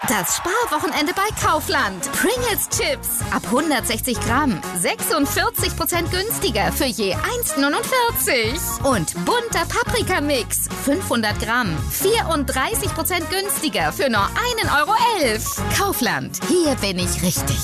Das Sparwochenende bei Kaufland. Pringles Chips ab 160 Gramm. 46% günstiger für je 1,49. Und bunter Paprikamix. 500 Gramm. 34% günstiger für nur 1,11 €. Kaufland. Hier bin ich richtig.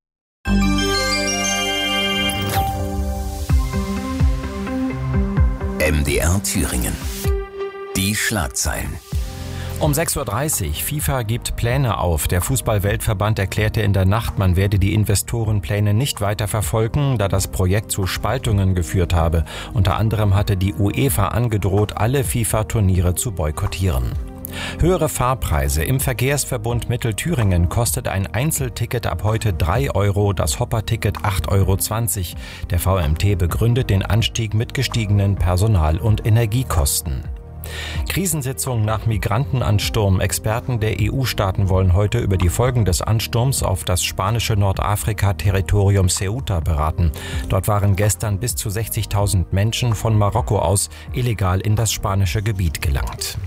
MDR Thüringen. Die Schlagzeilen. Um 6:30 Uhr. FIFA gibt Pläne auf. Der Fußball-Weltverband erklärte in der Nacht, man werde die Investorenpläne nicht weiter verfolgen, da das Projekt zu Spaltungen geführt habe. Unter anderem hatte die UEFA angedroht, alle FIFA-Turniere zu boykottieren. Höhere Fahrpreise. Im Verkehrsverbund Mittelthüringen kostet ein Einzelticket ab heute 3 €, das Hopper-Ticket 8,20 €. Der VMT begründet den Anstieg mit gestiegenen Personal- und Energiekosten. Krisensitzung nach Migrantenansturm. Experten der EU-Staaten wollen heute über die Folgen des Ansturms auf das spanische Nordafrika-Territorium Ceuta beraten. Dort waren gestern bis zu 60.000 Menschen von Marokko aus illegal in das spanische Gebiet gelangt.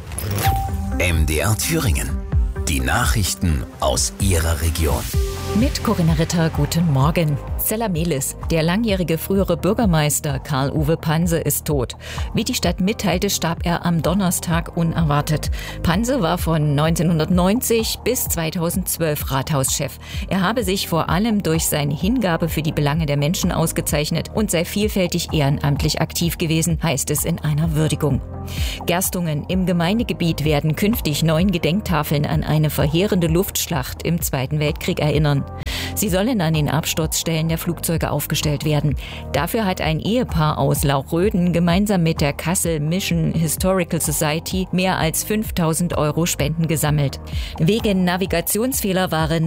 MDR Thüringen. Die Nachrichten aus Ihrer Region. Mit Corinna Ritter, guten Morgen. Zellamelis, der langjährige frühere Bürgermeister Karl-Uwe Panse, ist tot. Wie die Stadt mitteilte, starb er am Donnerstag unerwartet. Panse war von 1990 bis 2012 Rathauschef. Er habe sich vor allem durch seine Hingabe für die Belange der Menschen ausgezeichnet und sei vielfältig ehrenamtlich aktiv gewesen, heißt es in einer Würdigung. Gerstungen. Im Gemeindegebiet werden künftig 9 Gedenktafeln an eine verheerende Luftschlacht im Zweiten Weltkrieg erinnern. Sie sollen an den Absturzstellen der Flugzeuge aufgestellt werden. Dafür hat ein Ehepaar aus Lauchröden gemeinsam mit der Kassel Mission Historical Society mehr als 5.000 € Spenden gesammelt. Wegen Navigationsfehler waren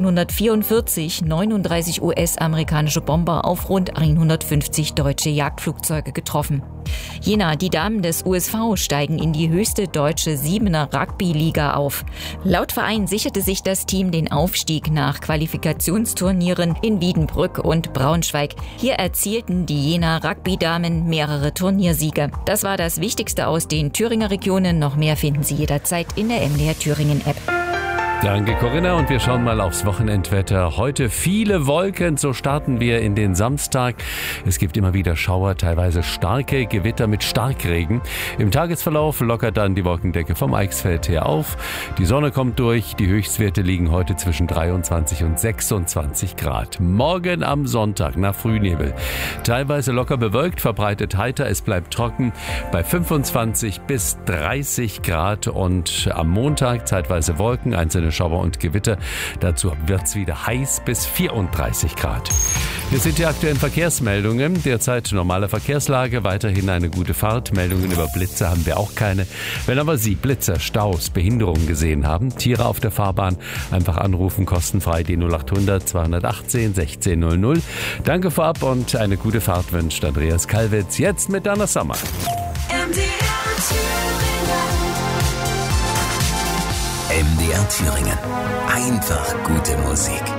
1944 39 US-amerikanische Bomber auf rund 150 deutsche Jagdflugzeuge getroffen. Jena, die Damen des USV steigen in die höchste deutsche 7er Rugby-Liga auf. Laut Verein sicherte sich das Team den Aufstieg nach Qualifikationsturnieren in Wiedenbrück und Braunschweig. Hier erzielten die Jena Rugby-Damen mehrere Turniersiege. Das war das Wichtigste aus den Thüringer Regionen. Noch mehr finden Sie jederzeit in der MDR Thüringen-App. Danke, Corinna. Und wir schauen mal aufs Wochenendwetter. Heute viele Wolken, so starten wir in den Samstag. Es gibt immer wieder Schauer, teilweise starke Gewitter mit Starkregen. Im Tagesverlauf lockert dann die Wolkendecke vom Eichsfeld her auf. Die Sonne kommt durch. Die Höchstwerte liegen heute zwischen 23 und 26 Grad. Morgen am Sonntag nach Frühnebel. Teilweise locker bewölkt, verbreitet heiter. Es bleibt trocken bei 25 bis 30 Grad. Und am Montag zeitweise Wolken, einzelne Schauer und Gewitter. Dazu wird's wieder heiß bis 34 Grad. Wir sind die aktuellen Verkehrsmeldungen. Derzeit normale Verkehrslage, weiterhin eine gute Fahrt. Meldungen über Blitze haben wir auch keine. Wenn aber Sie Blitzer, Staus, Behinderungen gesehen haben, Tiere auf der Fahrbahn, einfach anrufen, kostenfrei die 0800 218 1600. Danke vorab und eine gute Fahrt wünscht Andreas Kalwitz. Jetzt mit Dana Sommer. MDR Thüringen. Einfach gute Musik.